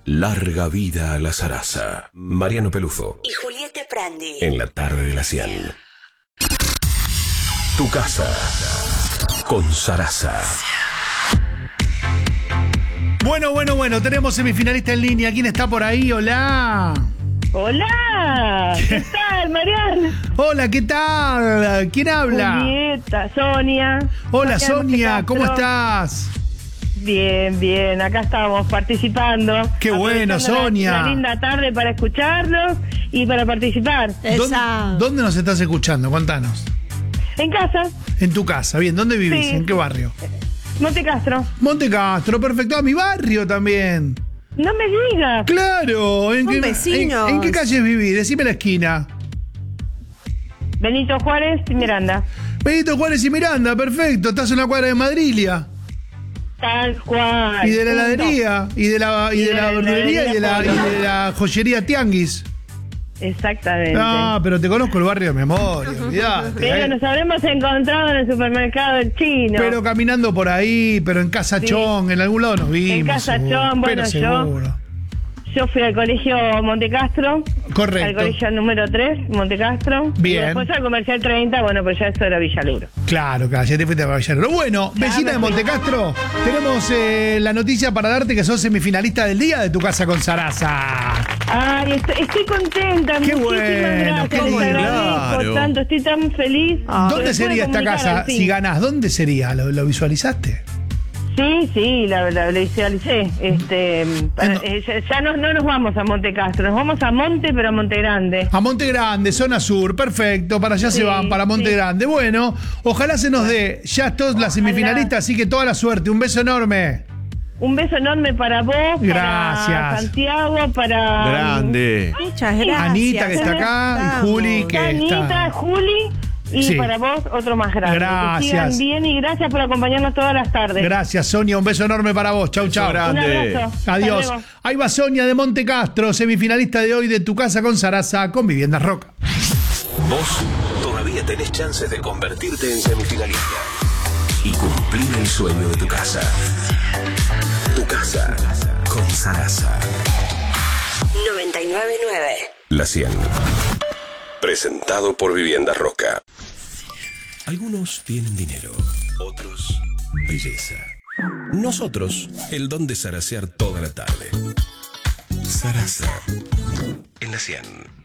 Larga vida a la zaraza. Mariano Pelufo y Julieta Prandi. En la tarde de la 100. Tu casa con Zaraza. Bueno, tenemos semifinalista en línea. ¿Quién está por ahí? Hola. Hola, ¿qué tal, Mariano? Hola, ¿qué tal? ¿Quién habla? Julieta, Sonia. Hola, Sonia, ¿cómo estás? Bien, acá estamos participando. Qué bueno, Sonia. Una linda tarde para escucharlos y para participar. ¿Dónde nos estás escuchando? Contanos. En casa. En tu casa, bien. ¿Dónde vivís? Sí. ¿En qué barrio? Montecastro. Montecastro, perfecto. A mi barrio también. No me digas. Claro. ¿En qué calles vivís? Decime la esquina. Benito Juárez y Miranda. Benito Juárez y Miranda, perfecto. Estás en la cuadra de Madrilia. Tal cual. Y de la heladería, y de la verdulería, y de la joyería Tianguis. Exactamente. Ah, pero te conozco el barrio de memoria, olvidate. Pero nos habremos encontrado en el supermercado chino. Pero caminando por ahí, pero en Casa Chong, en algún lado nos vimos. En Casa Chong, bueno, yo fui al colegio Montecastro. Correcto. Al colegio número 3, Montecastro. Bien. Y después al comercial 30, bueno, pues ya eso era Villaluro. Claro, ya te fuiste a Villaluro. Bueno, vecina de Montecastro, tenemos la noticia para darte que sos semifinalista del día de Tu Casa con Zaraza. Ay, estoy contenta. Qué Muchísimas bueno, gracias. qué Les bueno. agradezco Claro. tanto, estoy tan feliz. ¿Dónde sería esta casa? Si ganás, ¿dónde sería? ¿Lo visualizaste? Sí, la visualicé. Ya no nos vamos a Montecastro, nos vamos a Monte, pero a Monte Grande. A Monte Grande, zona sur, perfecto, para allá se van, para Monte Grande. Bueno, ojalá se nos dé, ya todos las semifinalistas, así que toda la suerte, un beso enorme. Un beso enorme para vos, gracias. Para Santiago, para... Grande. Muchas gracias. Anita, que está acá, y Juli, que Anita, está... Juli... Y para vos, otro más grande. Gracias. Que sigan bien y gracias por acompañarnos todas las tardes. Gracias, Sonia. Un beso enorme para vos. Chau. Grande. Un abrazo. Adiós. Ahí va Sonia de Montecastro, semifinalista de hoy de Tu Casa con Zaraza, con Viviendas Roca. Vos todavía tenés chances de convertirte en semifinalista y cumplir el sueño de tu casa. Tu Casa con Zaraza. 99.9. La 100. Presentado por Viviendas Roca. Algunos tienen dinero, otros belleza. Nosotros, el don de zaracear toda la tarde. Zaraza en la 100.